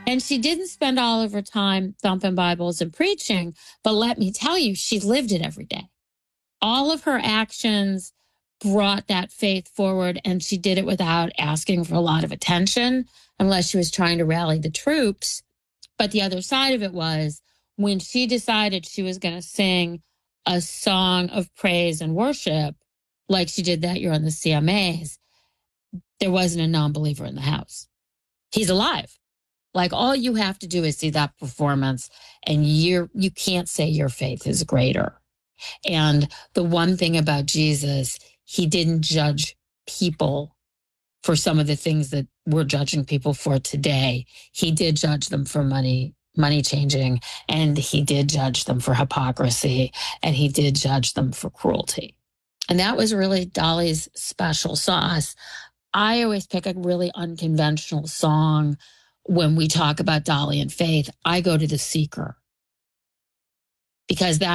And she didn't spend all of her time thumping Bibles and preaching, but let me tell you, she lived it every day. All of her actions brought that faith forward, and she did it without asking for a lot of attention, unless she was trying to rally the troops. But the other side of it was when she decided she was going to sing a song of praise and worship, like she did that year on the CMAs, there wasn't a non-believer in the house. He's alive. Like, all you have to do is see that performance, and you can't say your faith is greater. And the one thing about Jesus, he didn't judge people for some of the things that we're judging people for today. He did judge them for money changing, and he did judge them for hypocrisy, and he did judge them for cruelty. And that was really Dolly's special sauce. I always pick a really unconventional song when we talk about Dolly and faith. I go to The Seeker, because that